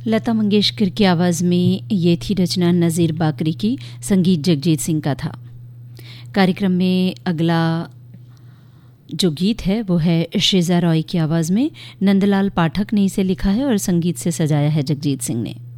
लता मंगेशकर की आवाज़ में ये थी रचना नज़ीर बाकरी की, संगीत जगजीत सिंह का था। कार्यक्रम में अगला जो गीत है वो है शेजा रॉय की आवाज़ में। नंदलाल पाठक ने इसे लिखा है और संगीत से सजाया है जगजीत सिंह ने।